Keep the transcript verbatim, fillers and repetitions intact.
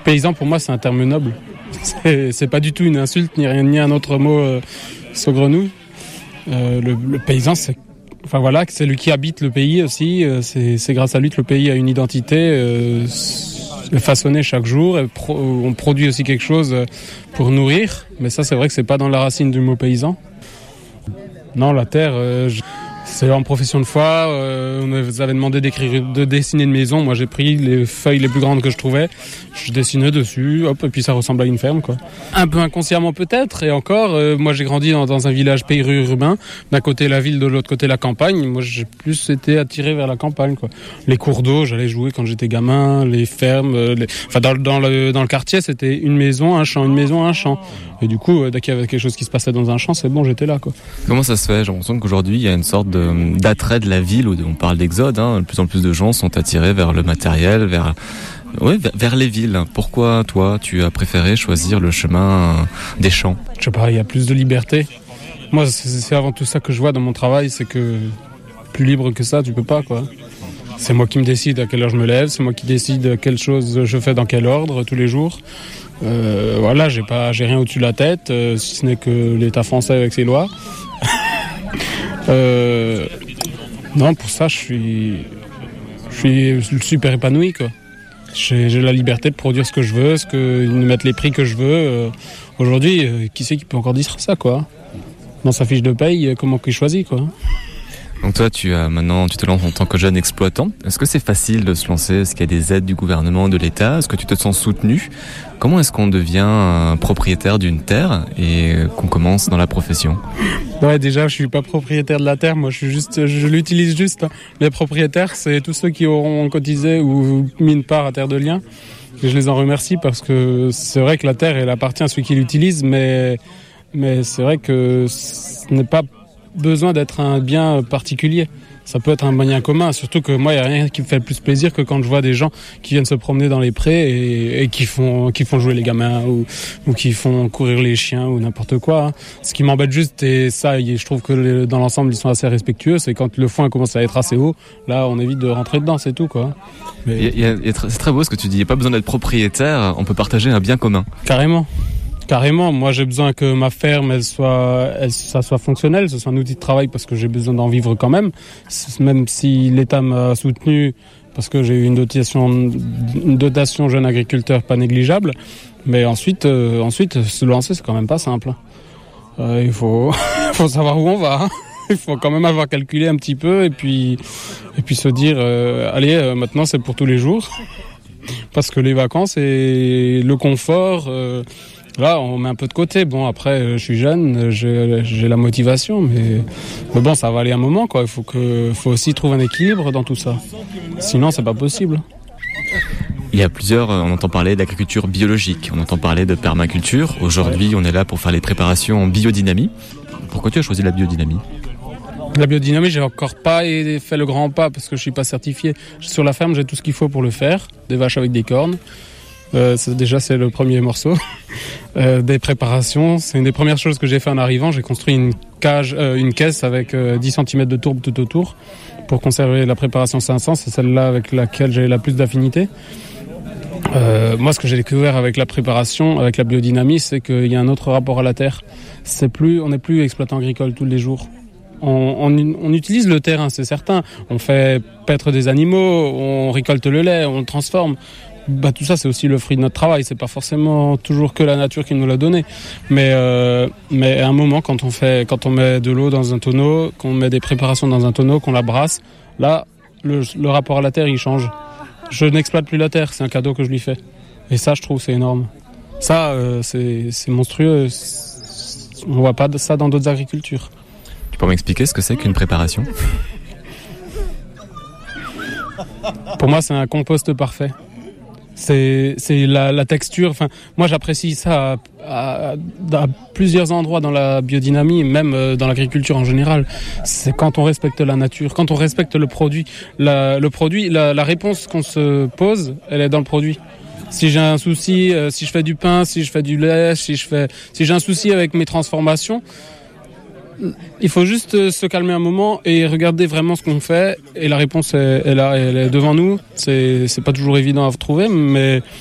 Paysan, pour moi, c'est un terme noble. C'est, c'est pas du tout une insulte, ni rien, ni un autre mot euh, saugrenu. Euh, le, le paysan, c'est, enfin voilà, c'est lui qui habite le pays aussi. Euh, c'est, c'est grâce à lui que le pays a une identité euh, façonnée chaque jour. Et pro, on produit aussi quelque chose pour nourrir. Mais ça, c'est vrai que c'est pas dans la racine du mot paysan. Non, la terre, euh, je... c'est en profession de foi. Euh, on nous avait demandé d'écrire, de dessiner une maison. Moi, j'ai pris les feuilles les plus grandes que je trouvais. Je dessinais dessus, hop, et puis ça ressemble à une ferme, quoi. Un peu inconsciemment peut-être. Et encore, euh, moi, j'ai grandi dans, dans un village périurbain. D'un côté la ville, de l'autre côté la campagne. Moi, j'ai plus été attiré vers la campagne, quoi. Les cours d'eau, j'allais jouer quand j'étais gamin. Les fermes, euh, les... enfin dans, dans le dans le quartier, c'était une maison, un champ, une maison, un champ. Et du coup, dès qu'il y avait quelque chose qui se passait dans un champ, c'est bon, j'étais là, quoi. Comment ça se fait ? J'ai l'impression qu'aujourd'hui, il y a une sorte de, d'attrait de la ville, où on parle d'exode, hein. De plus en plus de gens sont attirés vers le matériel, vers, ouais, vers les villes. Pourquoi, toi, tu as préféré choisir le chemin des champs ? Je sais pas, il y a plus de liberté. Moi, c'est, c'est avant tout ça que je vois dans mon travail, c'est que plus libre que ça, tu peux pas, quoi. C'est moi qui me décide à quelle heure je me lève, c'est moi qui décide quelle chose je fais dans quel ordre tous les jours. Euh, voilà, j'ai pas, j'ai rien au-dessus de la tête, euh, si ce n'est que l'État français avec ses lois. euh, non, pour ça, je suis, je suis super épanoui, quoi. J'ai, j'ai la liberté de produire ce que je veux, ce que, de mettre les prix que je veux. Euh, aujourd'hui, euh, qui c'est qui peut encore dire ça, quoi ? Dans sa fiche de paye, comment qu'il choisit, quoi. Donc toi, tu as maintenant, tu te lances en tant que jeune exploitant. Est-ce que c'est facile de se lancer ? Est-ce qu'il y a des aides du gouvernement, de l'État ? Est-ce que tu te sens soutenu ? Comment est-ce qu'on devient un propriétaire d'une terre et qu'on commence dans la profession ? Ouais, déjà, je suis pas propriétaire de la terre. Moi, je suis juste, je l'utilise juste. Les propriétaires, c'est tous ceux qui auront cotisé ou mis une part à Terre de Liens. Et je les en remercie parce que c'est vrai que la terre, elle appartient à ceux qui l'utilisent, mais mais c'est vrai que ce n'est pas besoin d'être un bien particulier. Ça peut être un bien commun, surtout que moi, il n'y a rien qui me fait plus plaisir que quand je vois des gens qui viennent se promener dans les prés et, et qui font qui font jouer les gamins ou, ou qui font courir les chiens ou n'importe quoi. Hein. Ce qui m'embête juste, et ça, je trouve que les, dans l'ensemble, ils sont assez respectueux, c'est quand le foin commence à être assez haut, là, on évite de rentrer dedans, c'est tout, quoi. Mais... Il y a, il y a, il y a, c'est très beau ce que tu dis, il n'y a pas besoin d'être propriétaire, on peut partager un bien commun. Carrément. Carrément, moi j'ai besoin que ma ferme elle soit, elle, ça soit fonctionnel, ce soit un outil de travail parce que j'ai besoin d'en vivre quand même. Même si l'État m'a soutenu parce que j'ai eu une dotation, une dotation jeune agriculteur pas négligeable, mais ensuite, euh, ensuite se lancer c'est quand même pas simple. Euh, il faut, faut savoir où on va. Il faut quand même avoir calculé un petit peu et puis, et puis se dire, euh, allez, euh, maintenant c'est pour tous les jours, parce que les vacances et le confort. Euh, Là, on met un peu de côté. Bon, après, je suis jeune, j'ai, j'ai la motivation, mais, mais bon, ça va aller un moment, quoi. Il faut que, faut aussi trouver un équilibre dans tout ça. Sinon, c'est pas possible. Il y a plusieurs, on entend parler d'agriculture biologique, on entend parler de permaculture. Aujourd'hui, on est là pour faire les préparations en biodynamie. Pourquoi tu as choisi la biodynamie ? La biodynamie, j'ai encore pas fait le grand pas parce que je suis pas certifié. Sur la ferme, j'ai tout ce qu'il faut pour le faire. Des vaches avec des cornes. Euh, c'est, déjà, c'est le premier morceau. Euh, des préparations, c'est une des premières choses que j'ai fait en arrivant. J'ai construit une cage, euh, une caisse avec euh, dix centimètres de tourbe tout autour pour conserver la préparation cinq cents. C'est celle-là avec laquelle j'ai la plus d'affinité. Euh, moi, ce que j'ai découvert avec la préparation, avec la biodynamie, c'est qu'il y a un autre rapport à la terre. C'est plus, on n'est plus exploitant agricole tous les jours. On, on, on utilise le terrain, c'est certain. On fait paître des animaux, on récolte le lait, on le transforme. Bah, tout ça, c'est aussi le fruit de notre travail. C'est pas forcément toujours que la nature qui nous l'a donné. Mais, euh, mais à un moment, quand on fait, quand on met de l'eau dans un tonneau, qu'on met des préparations dans un tonneau, qu'on la brasse, là, le, le rapport à la terre, il change. Je n'exploite plus la terre, c'est un cadeau que je lui fais. Et ça, je trouve, c'est énorme. Ça, euh, c'est, c'est monstrueux. C'est, on voit pas de ça dans d'autres agricultures. Tu peux m'expliquer ce que c'est qu'une préparation ? Pour moi, c'est un compost parfait. C'est, c'est la, la texture. Enfin, moi, j'apprécie ça à, à, à plusieurs endroits dans la biodynamie, même dans l'agriculture en général. C'est quand on respecte la nature, quand on respecte le produit. La, le produit, la, la réponse qu'on se pose, elle est dans le produit. Si j'ai un souci, euh, si je fais du pain, si je fais du lait, si je fais, si j'ai un souci avec mes transformations, il faut juste se calmer un moment et regarder vraiment ce qu'on fait. Et la réponse est, est là, elle est devant nous. C'est, c'est pas toujours évident à trouver, mais